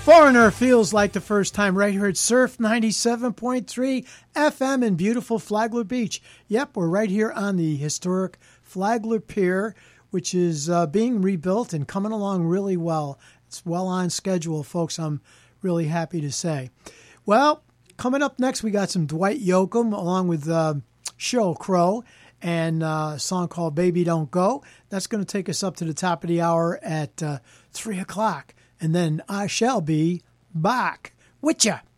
Foreigner feels like the first time right here at Surf 97.3 FM in beautiful Flagler Beach. Yep, we're right here on the historic Flagler Pier, which is being rebuilt and coming along really well. It's well on schedule, folks, I'm really happy to say. Well, coming up next, we got some Dwight Yoakam along with Sheryl Crow and a song called Baby Don't Go. That's going to take us up to the top of the hour at 3 o'clock. And then I shall be back with ya.